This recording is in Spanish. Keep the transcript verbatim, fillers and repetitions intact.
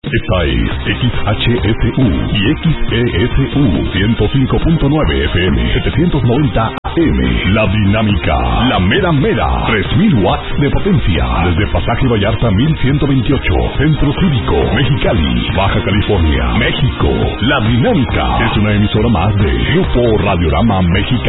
Esta es X H S U y X E S U ciento cinco punto nueve F M, setecientos noventa A M. La dinámica, la mera mera, tres mil watts de potencia. Desde Pasaje Vallarta mil ciento veintiocho, Centro Cívico, Mexicali, Baja California, México. La dinámica es una emisora más de Grupo Radiorama Mexicano.